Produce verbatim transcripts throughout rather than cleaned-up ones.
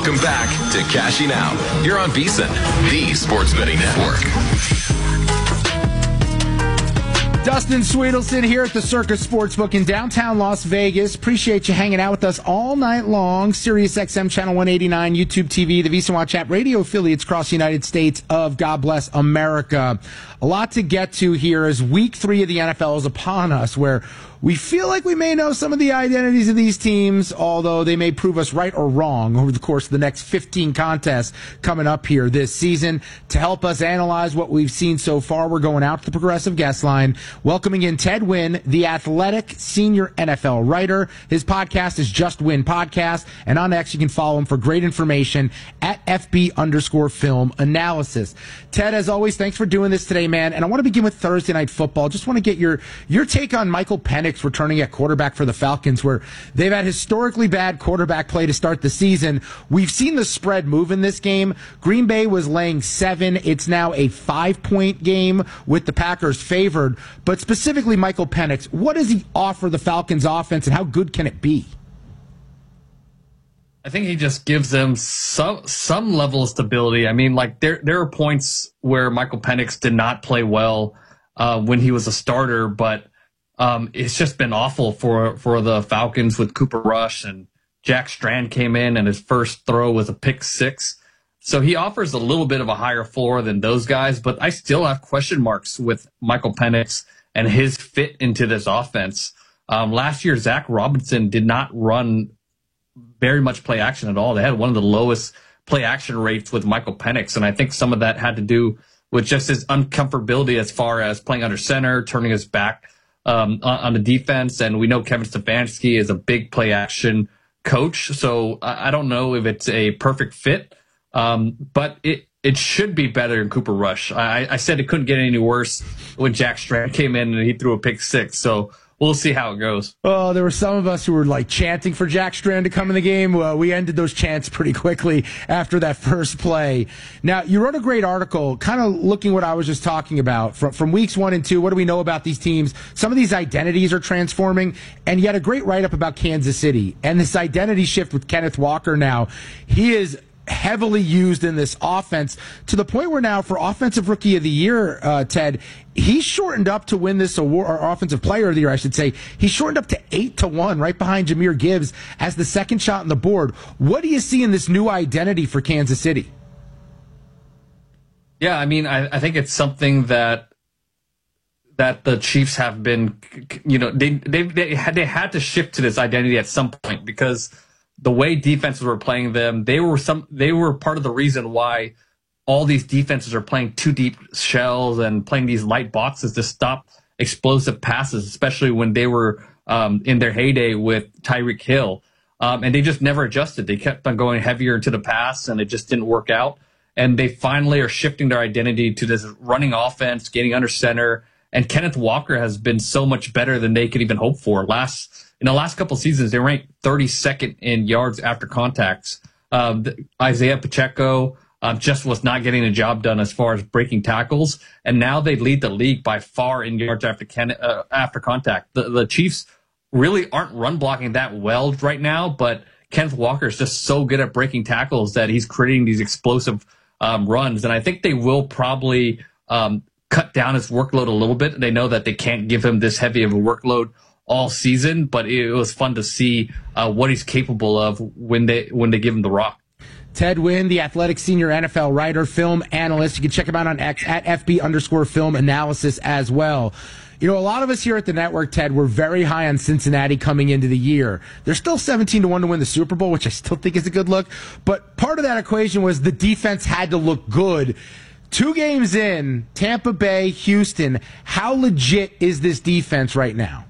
Welcome back to Cashing Out here on VSiN, the Sports Betting Network. Dustin Sweetelson here at the Circus Sportsbook in downtown Las Vegas. Appreciate you hanging out with us all night long. Sirius X M Channel one eighty-nine, YouTube T V, the VSiN Watch app, radio affiliates across the United States of God Bless America. A lot to get to here as week three of the N F L is upon us, where we feel like we may know some of the identities of these teams, although they may prove us right or wrong over the course of the next fifteen contests coming up here this season. To help us analyze what we've seen so far, we're going out to the Progressive Guest Line, welcoming in Ted Wynn, the Athletic senior N F L writer. His podcast is Just Win Podcast, and on X you can follow him for great information at F B underscore film analysis. Ted, as always, thanks for doing this today, man. And I want to begin with Thursday Night Football. Just want to get your, your take on Michael Penix returning at quarterback for the Falcons, where they've had historically bad quarterback play to start the season. We've seen the spread move in this game. Green Bay was laying seven. It's now a five-point game with the Packers favored. But specifically Michael Penix, what does he offer the Falcons offense, and how good can it be? I think he just gives them some some level of stability. I mean, like there there are points where Michael Penix did not play well uh, when he was a starter, but Um, it's just been awful for, for the Falcons with Cooper Rush, and Jack Strand came in and his first throw was a pick six. So he offers a little bit of a higher floor than those guys, but I still have question marks with Michael Penix and his fit into this offense. Um, last year, Zach Robinson did not run very much play action at all. They had one of the lowest play action rates with Michael Penix, and I think some of that had to do with just his uncomfortability as far as playing under center, turning his back Um, on, on the defense, and we know Kevin Stefanski is a big play action coach, so I, I don't know if it's a perfect fit, um, but it it should be better than Cooper Rush. I, I said it couldn't get any worse when Jack Strand came in and he threw a pick six, so we'll see how it goes. Oh, there were some of us who were like chanting for Jack Strand to come in the game. Well, we ended those chants pretty quickly after that first play. Now, you wrote a great article kind of looking what I was just talking about from, from weeks one and two. What do we know about these teams? Some of these identities are transforming, and you had a great write-up about Kansas City and this identity shift with Kenneth Walker now. He is heavily used in this offense to the point where now for Offensive Rookie of the Year, uh, Ted, he's shortened up to win this award, or Offensive Player of the Year, I should say. He's shortened up to eight to one, right behind Jahmyr Gibbs as the second shot on the board. What do you see in this new identity for Kansas City? Yeah, I mean, I, I think it's something that that the Chiefs have been, you know, they they they had, they had to shift to this identity at some point, because the way defenses were playing them, they were some they were part of the reason why all these defenses are playing two deep shells and playing these light boxes to stop explosive passes, especially when they were um, in their heyday with Tyreek Hill. Um, and they just never adjusted. They kept on going heavier into the pass, and it just didn't work out. And they finally are shifting their identity to this running offense, getting under center. And Kenneth Walker has been so much better than they could even hope for. Last In the last couple of seasons, they ranked thirty-second in yards after contacts. Um, Isaiah Pacheco um, just was not getting the job done as far as breaking tackles, and now they lead the league by far in yards after Ken, uh, after contact. The, the Chiefs really aren't run blocking that well right now, but Kenneth Walker is just so good at breaking tackles that he's creating these explosive um, runs, and I think they will probably um, cut down his workload a little bit. They know that they can't give him this heavy of a workload all season, but it was fun to see uh, what he's capable of when they when they give him the rock. Ted Wynn, the Athletic senior N F L writer, film analyst. You can check him out on X at F B underscore film analysis as well. You know, a lot of us here at the network, Ted, were very high on Cincinnati coming into the year. They're still seventeen to one to win the Super Bowl, which I still think is a good look. But part of that equation was the defense had to look good. Two games in, Tampa Bay, Houston. How legit is this defense right now?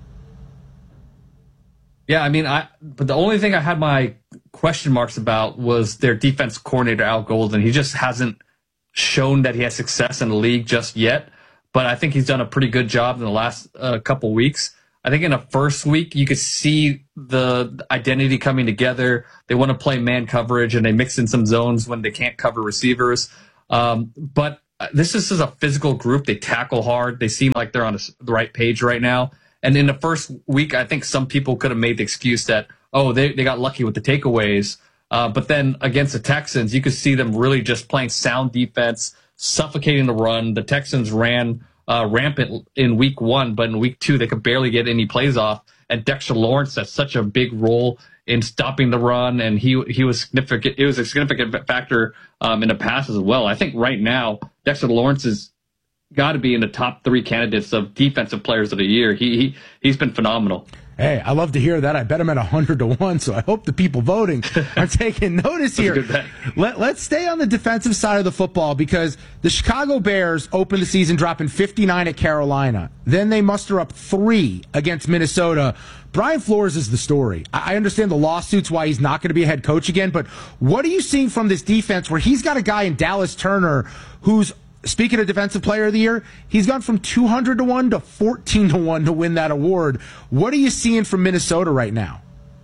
Yeah, I mean, I but the only thing I had my question marks about was their defense coordinator, Al Golden. He just hasn't shown that he has success in the league just yet, but I think he's done a pretty good job in the last uh, couple weeks. I think in the first week, you could see the identity coming together. They want to play man coverage, and they mix in some zones when they can't cover receivers. Um, but this is just a physical group. They tackle hard. They seem like they're on the right page right now. And in the first week, I think some people could have made the excuse that, oh, they, they got lucky with the takeaways. Uh, but then against the Texans, you could see them really just playing sound defense, suffocating the run. The Texans ran uh, rampant in week one, but in week two, they could barely get any plays off. And Dexter Lawrence has such a big role in stopping the run, and he he was significant. It was a significant factor um, in the pass as well. I think right now, Dexter Lawrence has got to be in the top three candidates of defensive players of the year. He, he he's been phenomenal. Hey, I love to hear that. I bet him at one hundred to one, so I hope the people voting are taking notice here. Let, let's stay on the defensive side of the football, because the Chicago Bears opened the season dropping fifty-nine at Carolina. Then they muster up three against Minnesota. Brian Flores is the story. I understand the lawsuits, why he's not going to be a head coach again, but what are you seeing from this defense where he's got a guy in Dallas Turner who's, speaking of Defensive Player of the Year, he's gone from two hundred to one to fourteen to one to win that award. What are you seeing from Minnesota right now?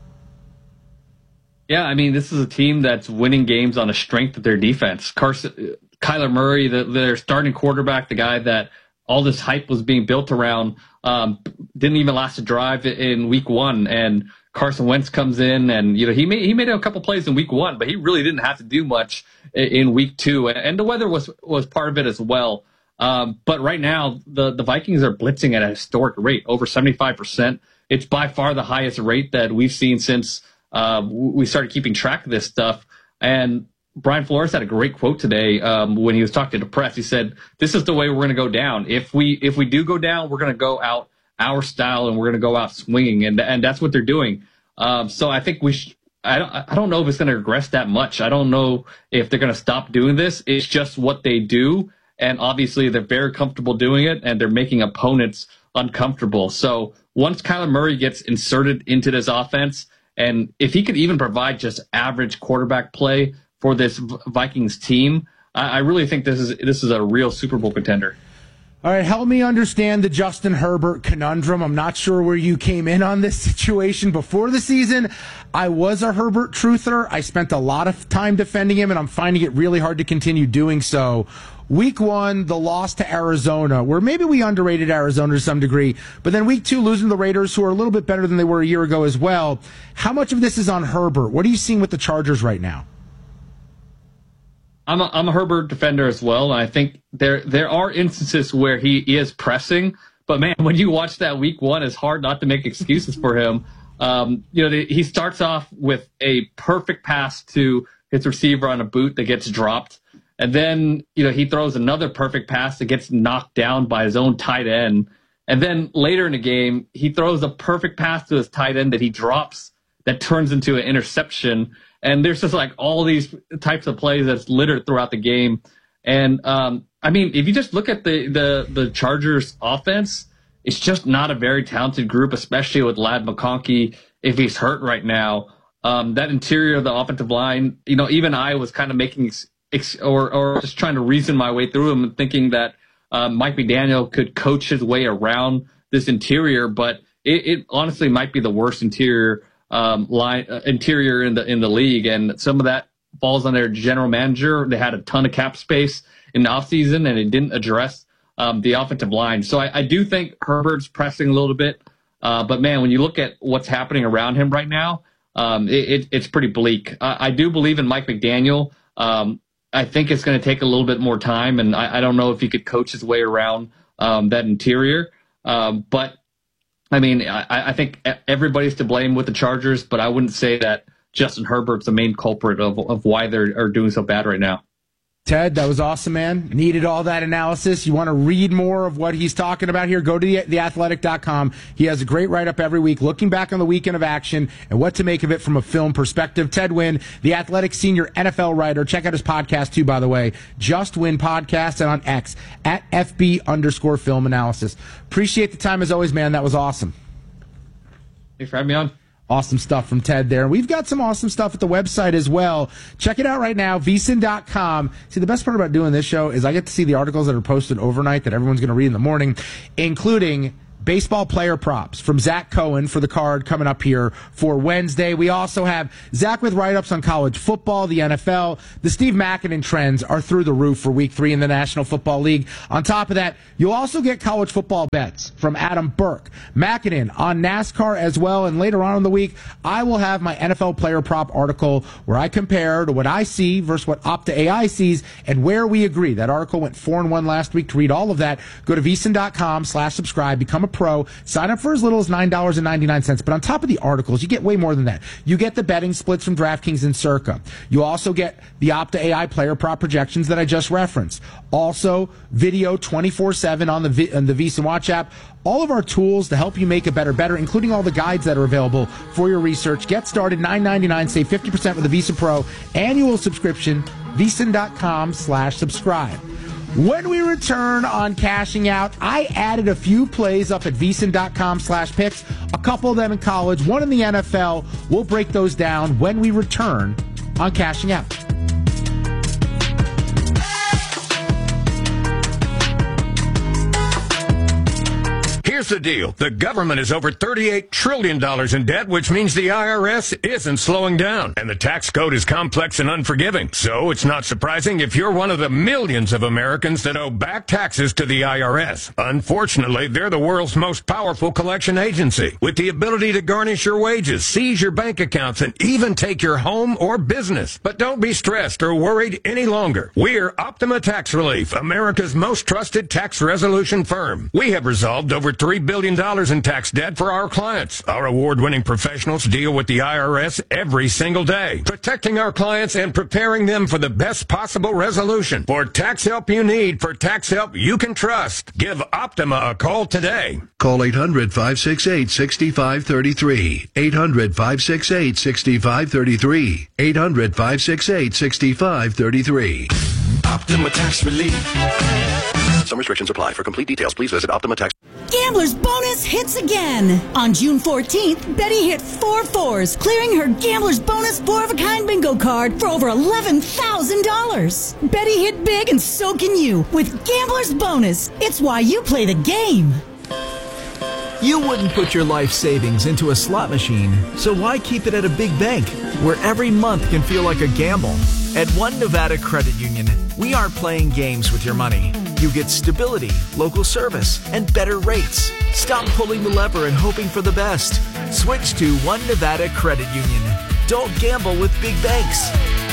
Yeah, I mean, this is a team that's winning games on the strength of their defense. Carson, Kyler Murray, the, their starting quarterback, the guy that all this hype was being built around, um, didn't even last a drive in week one. And Carson Wentz comes in, and you know he made he made a couple plays in week one, but he really didn't have to do much in week two. And the weather was was part of it as well. Um, but right now, the the Vikings are blitzing at a historic rate, over seventy-five percent. It's by far the highest rate that we've seen since uh, we started keeping track of this stuff. And Brian Flores had a great quote today um, when he was talking to the press. He said, "This is the way we're going to go down. If we if we do go down, we're going to go out our style, and we're going to go out swinging." And and that's what they're doing. Um, so I think we sh- I don't I don't know if it's going to regress that much. I don't know if they're going to stop doing this. It's just what they do, and obviously they're very comfortable doing it, and they're making opponents uncomfortable. So once Kyler Murray gets inserted into this offense, and if he could even provide just average quarterback play for this Vikings team, I, I really think this is this is a real Super Bowl contender. All right, help me understand the Justin Herbert conundrum. I'm not sure where you came in on this situation before the season. I was a Herbert truther. I spent a lot of time defending him, and I'm finding it really hard to continue doing so. Week one, the loss to Arizona, where maybe we underrated Arizona to some degree, but then week two, losing to the Raiders, who are a little bit better than they were a year ago as well. How much of this is on Herbert? What are you seeing with the Chargers right now? I'm a, I'm a Herbert defender as well, and I think there there are instances where he is pressing. But man, when you watch that week one, it's hard not to make excuses for him. Um, you know, the, he starts off with a perfect pass to his receiver on a boot that gets dropped, and then you know he throws another perfect pass that gets knocked down by his own tight end, and then later in the game he throws a perfect pass to his tight end that he drops that turns into an interception. And there's just like all these types of plays that's littered throughout the game. And um, I mean, if you just look at the, the, the Chargers offense, it's just not a very talented group, especially with Ladd McConkey, if he's hurt right now. Um, that interior of the offensive line, you know, even I was kind of making ex- or, or just trying to reason my way through them and thinking that uh, Mike McDaniel could coach his way around this interior, but it, it honestly might be the worst interior Um, line uh, interior in the in the league, and some of that falls on their general manager. They had a ton of cap space in the offseason, and it didn't address um, the offensive line. So I, I do think Herbert's pressing a little bit, uh, but man, when you look at what's happening around him right now, um, it, it, it's pretty bleak. I, I do believe in Mike McDaniel. Um, I think it's going to take a little bit more time, and I, I don't know if he could coach his way around um, that interior, um, but. I mean, I, I think everybody's to blame with the Chargers, but I wouldn't say that Justin Herbert's the main culprit of, of why they're are doing so bad right now. Ted, that was awesome, man. Needed all that analysis. You want to read more of what he's talking about here? Go to the, the athletic dot com. He has a great write-up every week looking back on the weekend of action and what to make of it from a film perspective. Ted Nguyen, the Athletic senior N F L writer. Check out his podcast, too, by the way. Just Win Podcast, and on X, at F B underscore film analysis. Appreciate the time as always, man. That was awesome. Thanks for having me on. Awesome stuff from Ted there. We've got some awesome stuff at the website as well. Check it out right now, V S I N dot com. See, the best part about doing this show is I get to see the articles that are posted overnight that everyone's going to read in the morning, including baseball player props from Zach Cohen for the card coming up here for Wednesday. We also have Zach with write-ups on college football, the N F L. The Steve Makinen trends are through the roof for week three in the National Football League. On top of that, you'll also get college football bets from Adam Burke. Makinen on NASCAR as well. And later on in the week, I will have my N F L player prop article where I compare to what I see versus what Opta A I sees and where we agree. That article went four and one last week. To read all of that, go to vsin.com slash subscribe, become a pro, sign up for as little as nine dollars and ninety-nine cents. But on top of the articles, you get way more than that. You get the betting splits from DraftKings and Circa. You also get the Opta A I player prop projections that I just referenced. Also, video twenty-four seven on the v- on the VSiN Watch app. All of our tools to help you make a better better, including all the guides that are available for your research. Get started, nine ninety-nine, save fifty percent with the Visa Pro annual subscription, vsin.com slash subscribe. When we return on Cashing Out, I added a few plays up at vsin.com slash picks, a couple of them in college, one in the N F L. We'll break those down when we return on Cashing Out. Here's the deal. The government is over thirty-eight trillion dollars in debt, which means the I R S isn't slowing down. And the tax code is complex and unforgiving. So it's not surprising if you're one of the millions of Americans that owe back taxes to the I R S. Unfortunately, they're the world's most powerful collection agency, with the ability to garnish your wages, seize your bank accounts, and even take your home or business. But don't be stressed or worried any longer. We're Optima Tax Relief, America's most trusted tax resolution firm. We have resolved over three billion dollars in tax debt for our clients. Our award-winning professionals deal with the I R S every single day, protecting our clients and preparing them for the best possible resolution. For tax help you need, for tax help you can trust, give Optima a call today. Call eight hundred, five six eight, six five three three. eight hundred, five six eight, six five three three. eight hundred, five six eight, six five three three. Optima Tax Relief. Some restrictions apply. For complete details, please visit Optima Tax. Gambler's Bonus hits again. On June fourteenth, Betty hit four fours, clearing her Gambler's Bonus four-of-a-kind bingo card for over eleven thousand dollars. Betty hit big, and so can you with Gambler's Bonus. It's why you play the game. You wouldn't put your life savings into a slot machine, so why keep it at a big bank, where every month can feel like a gamble? At One Nevada Credit Union, we aren't playing games with your money. You get stability, local service, and better rates. Stop pulling the lever and hoping for the best. Switch to One Nevada Credit Union. Don't gamble with big banks.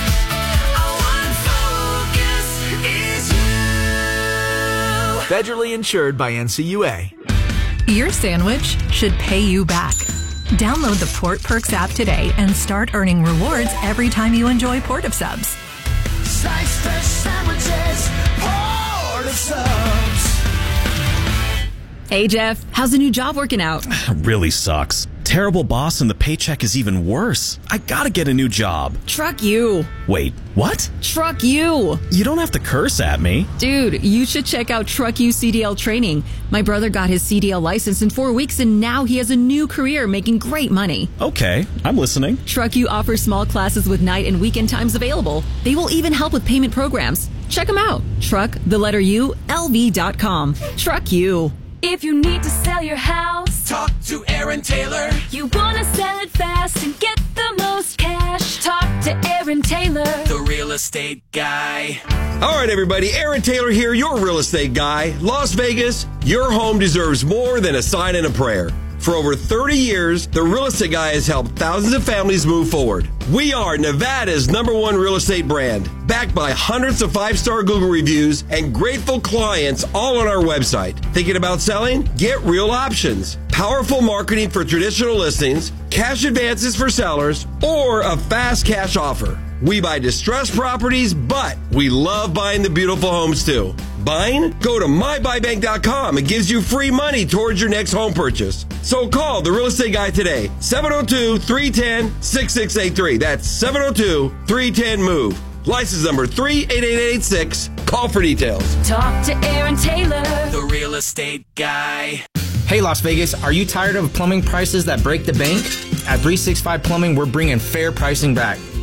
Federally insured by N C U A. Your sandwich should pay you back. Download the Port Perks app today and start earning rewards every time you enjoy Port of Subs. Slice fresh sandwiches, Port of Subs. Hey, Jeff, how's the new job working out? Really sucks. Terrible boss and the paycheck is even worse. I gotta get a new job. Truck you. Wait, what? Truck you. You don't have to curse at me. Dude, you should check out Truck You C D L training. My brother got his C D L license in four weeks and now he has a new career making great money. Okay, I'm listening. Truck You offers small classes with night and weekend times available. They will even help with payment programs. Check them out. Truck, the letter U, L V dot com. Truck You. If you need to sell your house, talk to Aaron Taylor. You want to sell it fast and get the most cash, talk to Aaron Taylor, the real estate guy. All right, everybody, Aaron Taylor here, your real estate guy. Las Vegas, your home deserves more than a sign and a prayer. For over thirty years, the Real Estate Guy has helped thousands of families move forward. We are Nevada's number one real estate brand, backed by hundreds of five-star Google reviews and grateful clients all on our website. Thinking about selling? Get Real Options. Powerful marketing for traditional listings, cash advances for sellers, or a fast cash offer. We buy distressed properties, but we love buying the beautiful homes too. Buying? Go to my buy bank dot com. It gives you free money towards your next home purchase. So call the Real Estate Guy today, seven oh two, three one zero, six six eight three. That's seven oh two, three one zero, MOVE. License number three eight eight eight six. Call for details. Talk to Aaron Taylor, the Real Estate Guy. Hey, Las Vegas, are you tired of plumbing prices that break the bank? At three sixty-five Plumbing, we're bringing fair pricing back.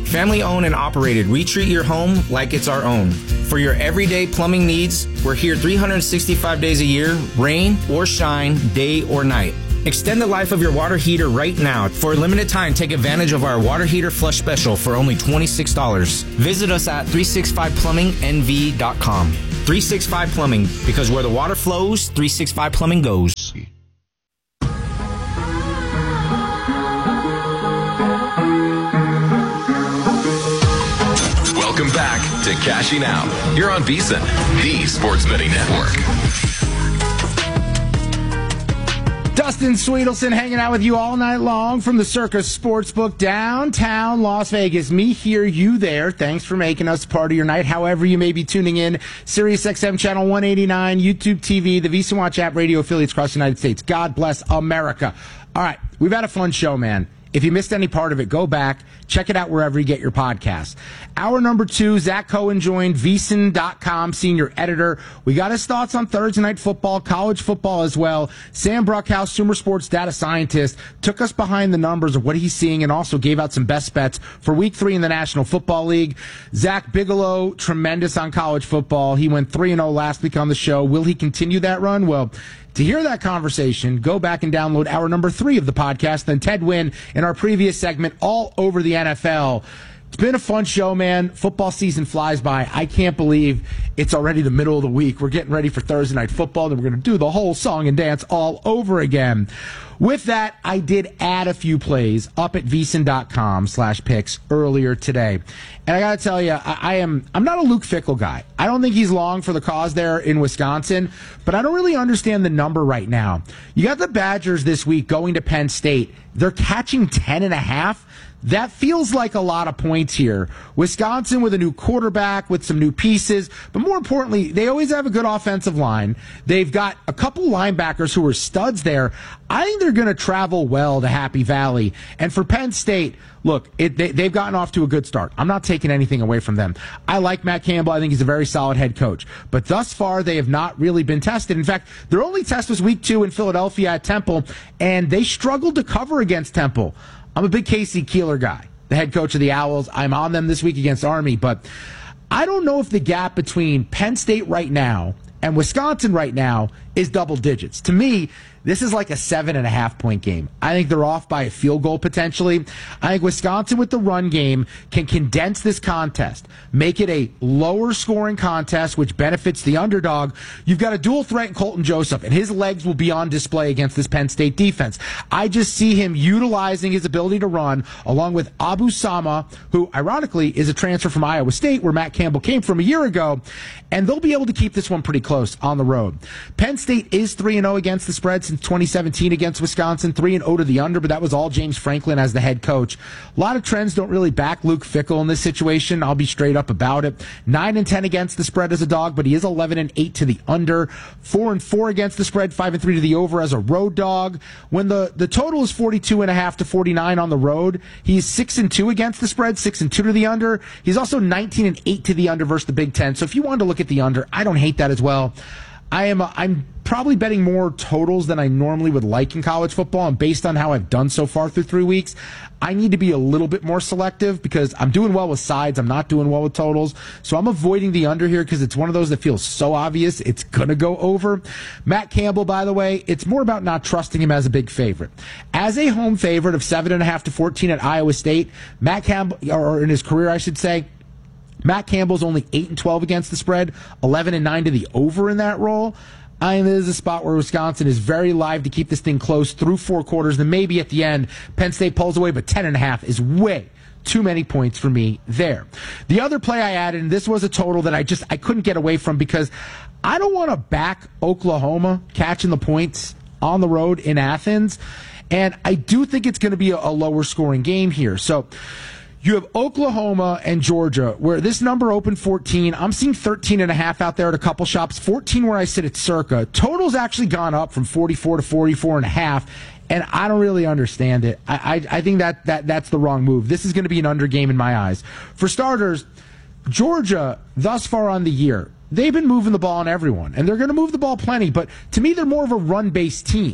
Family owned and operated, we treat your home like it's our own. For your everyday plumbing needs, we're here three hundred sixty-five days a year, rain or shine, day or night. Extend the life of your water heater right now. For a limited time, take advantage of our water heater flush special for only twenty-six dollars. Visit us at three sixty-five plumbing n v dot com. three sixty-five Plumbing, because where the water flows, three sixty-five Plumbing goes. Welcome back to Cashing Out here on VSiN, the Sports Betting Network. Dustin Sweetelson hanging out with you all night long from the Circus Sportsbook downtown Las Vegas. Me here, you there. Thanks for making us part of your night. However you may be tuning in, Sirius X M Channel one eighty-nine, YouTube T V, the VSiN Watch app, radio affiliates across the United States. God bless America. All right, we've had a fun show, man. If you missed any part of it, go back. Check it out wherever you get your podcasts. Hour number two, Zach Cohen joined, V S I N dot com senior editor. We got his thoughts on Thursday night football, college football as well. Sam Bruckhouse, Sumer Sports data scientist, took us behind the numbers of what he's seeing and also gave out some best bets for week three in the National Football League. Zach Bigelow, tremendous on college football. He went three and oh last week on the show. Will he continue that run? Well, to hear that conversation, go back and download hour number three of the podcast. Then Ted Wynn in our previous segment, all over the N F L. It's been a fun show, man. Football season flies by. I can't believe it's already the middle of the week. We're getting ready for Thursday night football. Then we're going to do the whole song and dance all over again. With that, I did add a few plays up at V S I N dot com slash picks earlier today. And I got to tell you, I, I am, I'm not a Luke Fickell guy. I don't think he's long for the cause there in Wisconsin, but I don't really understand the number right now. You got the Badgers this week going to Penn State. They're catching ten and a half. That feels like a lot of points here. Wisconsin with a new quarterback, with some new pieces, but more importantly, they always have a good offensive line. They've got a couple linebackers who are studs there. I think they're going to travel well to Happy Valley. And for Penn State, look, it, they, they've gotten off to a good start. I'm not taking anything away from them. I like Matt Campbell. I think he's a very solid head coach. But thus far, they have not really been tested. In fact, their only test was week two in Philadelphia at Temple, and they struggled to cover against Temple. I'm a big Casey Keeler guy, the head coach of the Owls. I'm on them this week against Army, but I don't know if the gap between Penn State right now and Wisconsin right now is double digits. To me, this is like a seven and a half point game. I think they're off by a field goal potentially. I think Wisconsin with the run game can condense this contest, make it a lower scoring contest, which benefits the underdog. You've got a dual threat in Colton Joseph, and his legs will be on display against this Penn State defense. I just see him utilizing his ability to run along with Abu Sama, who ironically is a transfer from Iowa State, where Matt Campbell came from a year ago, and they'll be able to keep this one pretty close on the road. Penn State is three and oh against the spread since twenty seventeen against Wisconsin, three and oh to the under, but that was all James Franklin as the head coach. A lot of trends don't really back Luke Fickell in this situation. I'll be straight up about it. nine and ten against the spread as a dog, but he is eleven and eight to the under. four and four against the spread, five and three to the over as a road dog. When the, the total is forty-two and a half to forty-nine on the road, he's six and two against the spread, six and two to the under. He's also nineteen and eight to the under versus the Big Ten. So if you wanted to look at the under, I don't hate that as well. I am a, I'm probably betting more totals than I normally would like in college football, and based on how I've done so far through three weeks, I need to be a little bit more selective because I'm doing well with sides, I'm not doing well with totals, so I'm avoiding the under here because it's one of those that feels so obvious it's gonna go over. Matt Campbell, by the way, it's more about not trusting him as a big favorite. As a home favorite of seven and a half to fourteen at Iowa State, Matt Campbell, or in his career I should say, Matt Campbell's only eight and twelve against the spread, eleven and nine to the over in that role. I mean, this is a spot where Wisconsin is very live to keep this thing close through four quarters. Then maybe at the end, Penn State pulls away, but ten and a half is way too many points for me there. The other play I added, and this was a total that I just I couldn't get away from because I don't want to back Oklahoma catching the points on the road in Athens, and I do think it's going to be a, a lower scoring game here. So you have Oklahoma and Georgia, where this number opened fourteen. I'm seeing thirteen and a half out there at a couple shops, fourteen where I sit at Circa. Total's actually gone up from forty-four to forty-four and a half, and I don't really understand it. I, I, I think that, that that's the wrong move. This is going to be an under game in my eyes. For starters, Georgia, thus far on the year, they've been moving the ball on everyone, and they're going to move the ball plenty, but to me, they're more of a run-based team.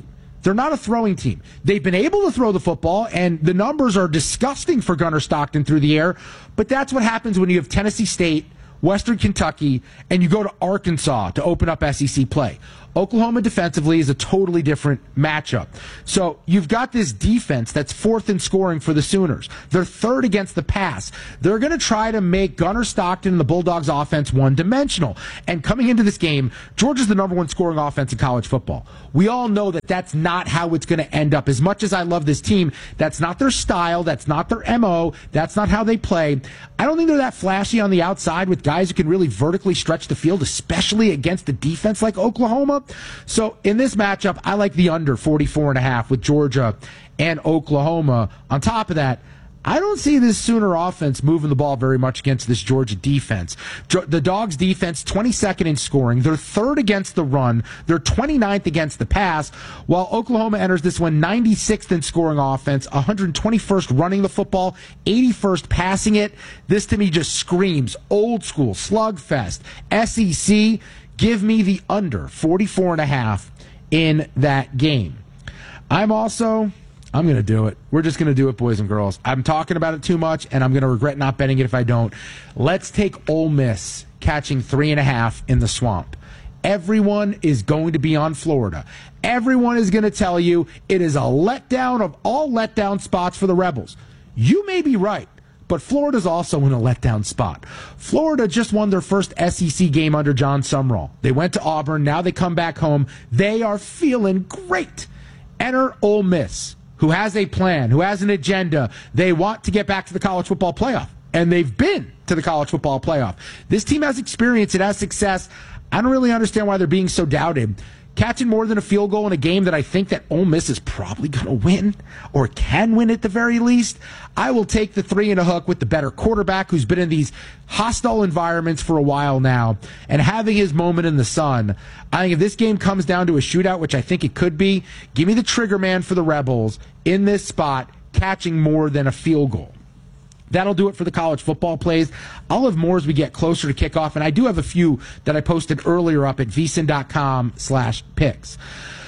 They're not a throwing team. They've been able to throw the football, and the numbers are disgusting for Gunnar Stockton through the air, but that's what happens when you have Tennessee State, Western Kentucky, and you go to Arkansas to open up S E C play. Oklahoma defensively is a totally different matchup. So you've got this defense that's fourth in scoring for the Sooners. They're third against the pass. They're going to try to make Gunnar Stockton and the Bulldogs offense one-dimensional. And coming into this game, Georgia's the number one scoring offense in college football. We all know that that's not how it's going to end up. As much as I love this team, that's not their style. That's not their M O. That's not how they play. I don't think they're that flashy on the outside with guys who can really vertically stretch the field, especially against a defense like Oklahoma. So in this matchup, I like the under forty-four and a half with Georgia and Oklahoma. On top of that, I don't see this Sooner offense moving the ball very much against this Georgia defense. The Dogs defense, twenty-second in scoring. They're third against the run. They're twenty-ninth against the pass, while Oklahoma enters this one ninety-sixth in scoring offense, one hundred twenty-first running the football, eighty-first passing it. This to me just screams old school, slugfest, S E C. Give me the under forty-four and a half in that game. I'm also, I'm going to do it. We're just going to do it, boys and girls. I'm talking about it too much, and I'm going to regret not betting it if I don't. Let's take Ole Miss catching three and a half in the Swamp. Everyone is going to be on Florida. Everyone is going to tell you it is a letdown of all letdown spots for the Rebels. You may be right. But Florida's also in a letdown spot. Florida just won their first S E C game under John Sumrall. They went to Auburn. Now they come back home. They are feeling great. Enter Ole Miss, who has a plan, who has an agenda. They want to get back to the college football playoff. And they've been to the college football playoff. This team has experience. It has success. I don't really understand why they're being so doubted. Catching more than a field goal in a game that I think that Ole Miss is probably going to win, or can win at the very least, I will take the three and a hook with the better quarterback who's been in these hostile environments for a while now and having his moment in the sun. I think if this game comes down to a shootout, which I think it could be, give me the trigger man for the Rebels in this spot, catching more than a field goal. That'll do it for the college football plays. I'll have more as we get closer to kickoff, and I do have a few that I posted earlier up at vsin.com slash picks.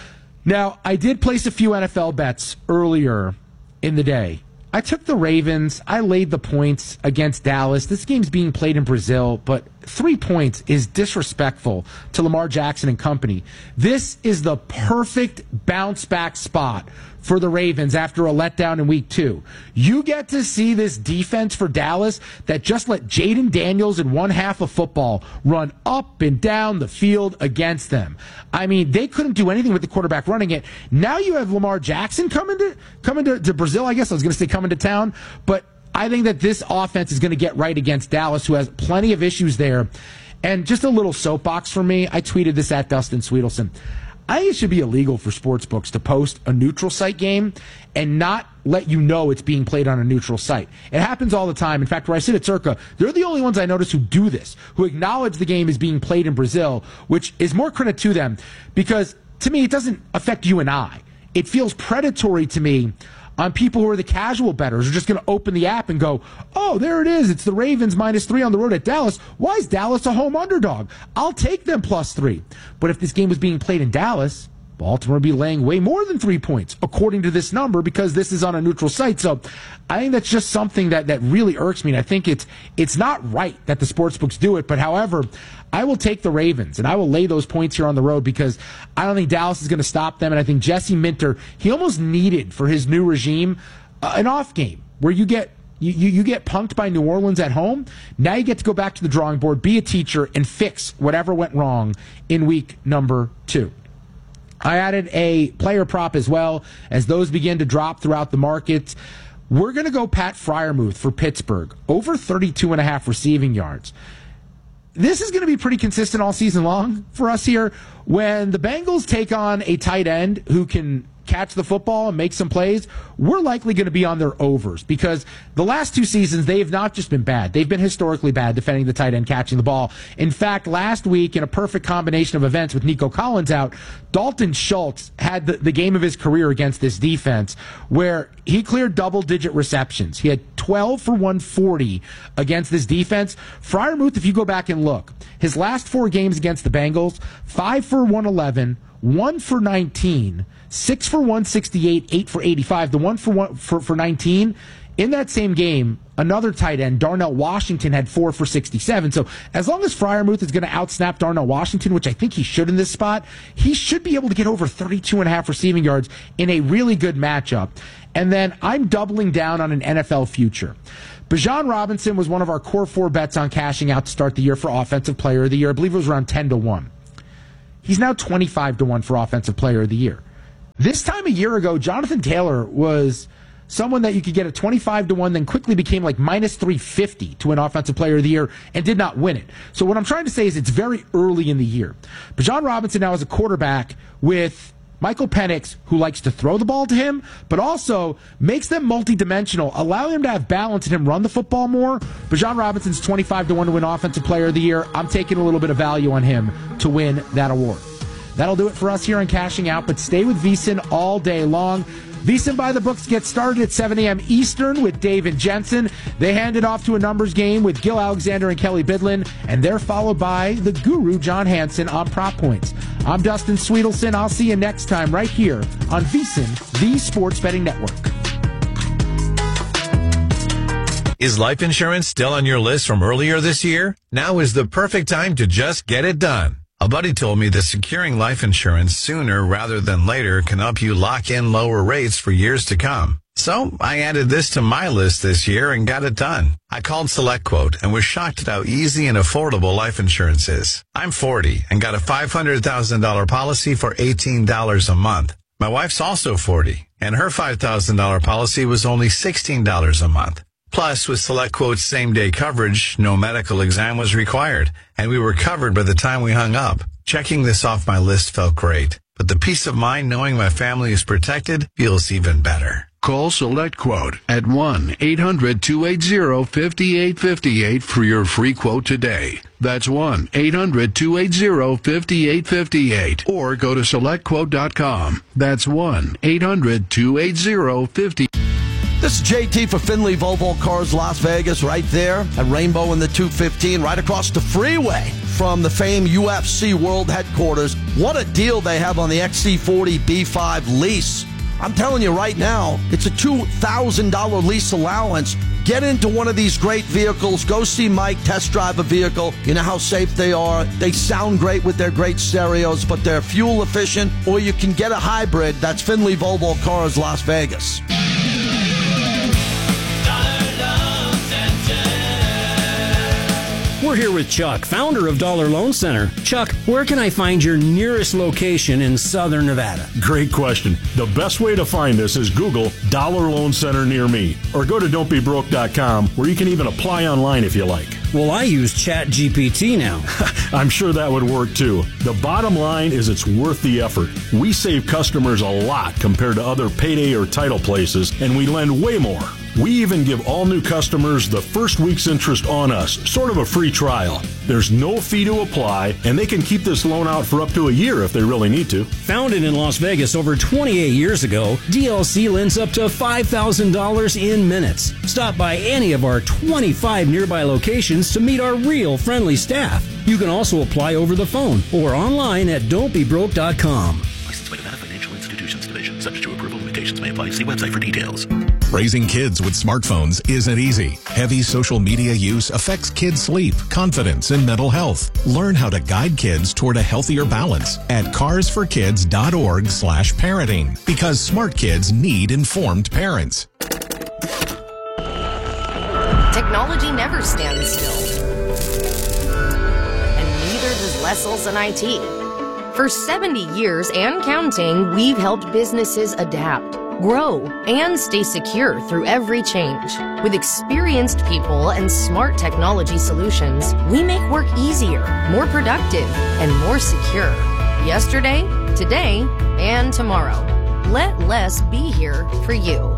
Now, I did place a few N F L bets earlier in the day. I took the Ravens. I laid the points against Dallas. This game's being played in Brazil, but three points is disrespectful to Lamar Jackson and company. This is the perfect bounce-back spot for the Ravens after a letdown in week two. You get to see this defense for Dallas that just let Jaden Daniels in one half of football run up and down the field against them. I mean, they couldn't do anything with the quarterback running it. Now you have Lamar Jackson coming to coming to, to Brazil, I guess I was going to say coming to town, but I think that this offense is going to get right against Dallas, who has plenty of issues there. And just a little soapbox for me, I tweeted this at Dustin Sweetelson. I think it should be illegal for sports books to post a neutral site game and not let you know it's being played on a neutral site. It happens all the time. In fact, where I sit at Circa, they're the only ones I notice who do this, who acknowledge the game is being played in Brazil, which is more credit to them because, to me, it doesn't affect you and I. It feels predatory to me on people who are the casual bettors who are just going to open the app and go, oh, there it is. It's the Ravens minus three on the road at Dallas. Why is Dallas a home underdog? I'll take them plus three. But if this game was being played in Dallas, Baltimore would be laying way more than three points, according to this number, because this is on a neutral site. So I think that's just something that, that really irks me. And I think it's it's not right that the sportsbooks do it. But however, I will take the Ravens, and I will lay those points here on the road because I don't think Dallas is going to stop them. And I think Jesse Minter, he almost needed for his new regime uh, an off game where you get You, you you get punked by New Orleans at home. Now you get to go back to the drawing board, be a teacher, and fix whatever went wrong in week number two. I added a player prop as well as those begin to drop throughout the markets. We're going to go Pat Freiermuth for Pittsburgh, over thirty-two and a half receiving yards. This is going to be pretty consistent all season long for us here. When the Bengals take on a tight end who can catch the football and make some plays, we're likely going to be on their overs because the last two seasons, they have not just been bad. They've been historically bad defending the tight end catching the ball. In fact, last week, in a perfect combination of events with Nico Collins out, Dalton Schultz had the, the game of his career against this defense where he cleared double-digit receptions. He had twelve for one forty against this defense. Freiermuth, if you go back and look, his last four games against the Bengals, five for one eleven, one for nineteen, six for one sixty-eight, eight for eighty-five. The one for one for, for nineteen, in that same game, another tight end, Darnell Washington, had four for sixty-seven. So as long as Freiermuth is going to outsnap Darnell Washington, which I think he should in this spot, he should be able to get over thirty-two and a half receiving yards in a really good matchup. And then I'm doubling down on an N F L future. Bijan Robinson was one of our core four bets on cashing out to start the year for Offensive Player of the Year. I believe it was around ten to one. He's now twenty-five to one for Offensive Player of the Year. This time a year ago, Jonathan Taylor was someone that you could get at twenty-five to one, then quickly became like minus three fifty to win Offensive Player of the Year and did not win it. So what I'm trying to say is it's very early in the year. Bijan Robinson now is a quarterback with Michael Penix, who likes to throw the ball to him, but also makes them multidimensional, allowing him to have balance and him run the football more. Bijan Robinson's twenty-five to one to win Offensive Player of the Year. I'm taking a little bit of value on him to win that award. That'll do it for us here on Cashing Out, but stay with VSiN all day long. VSiN by the Books gets started at seven a.m. Eastern with Dave and Jensen. They hand it off to a numbers game with Gil Alexander and Kelly Bidlin, and they're followed by the guru, John Hansen, on Prop Points. I'm Dustin Sweetelson. I'll see you next time right here on VSiN, the Sports Betting Network. Is life insurance still on your list from earlier this year? Now is the perfect time to just get it done. A buddy told me that securing life insurance sooner rather than later can help you lock in lower rates for years to come. So I added this to my list this year and got it done. I called SelectQuote and was shocked at how easy and affordable life insurance is. I'm forty and got a five hundred thousand dollars policy for eighteen dollars a month. My wife's also forty, and her five thousand dollars policy was only sixteen dollars a month. Plus, with SelectQuote's same-day coverage, no medical exam was required, and we were covered by the time we hung up. Checking this off my list felt great, but the peace of mind knowing my family is protected feels even better. Call SelectQuote at one eight hundred two eight zero five eight five eight for your free quote today. That's one eight hundred two eight zero five eight five eight. Or go to select quote dot com. That's one eight hundred two eight zero five eight. This is J T for Finley Volvo Cars Las Vegas, right there at Rainbow in the two fifteen, right across the freeway from the famed U F C World Headquarters. What a deal they have on the X C forty B five lease. I'm telling you right now, it's a two thousand dollars lease allowance. Get into one of these great vehicles. Go see Mike test drive a vehicle. You know how safe they are. They sound great with their great stereos, but they're fuel efficient. Or you can get a hybrid. That's Finley Volvo Cars Las Vegas. We're here with Chuck, founder of Dollar Loan Center. Chuck, where can I find your nearest location in Southern Nevada? Great question. The best way to find us is Google Dollar Loan Center near me, or go to don't be broke dot com, where you can even apply online if you like. Well, I use Chat G P T now. I'm sure that would work too. The bottom line is it's worth the effort. We save customers a lot compared to other payday or title places, and we lend way more. We even give all new customers the first week's interest on us, sort of a free trial. There's no fee to apply, and they can keep this loan out for up to a year if they really need to. Founded in Las Vegas over twenty-eight years ago, D L C lends up to five thousand dollars in minutes. Stop by any of our twenty-five nearby locations to meet our real friendly staff. You can also apply over the phone or online at don't be broke dot com. Licensed by Nevada Financial Institutions Division. Subject to approval. Limitations may apply. See website for details. Raising kids with smartphones isn't easy. Heavy social media use affects kids' sleep, confidence, and mental health. Learn how to guide kids toward a healthier balance at cars for kids dot org slash parenting, because smart kids need informed parents. Technology never stands still. And neither does Lesselson I T. For seventy years and counting, we've helped businesses adapt, grow, and stay secure through every change. With experienced people and smart technology solutions, we make work easier, more productive, and more secure. Yesterday, today, and tomorrow. Let less be here for you.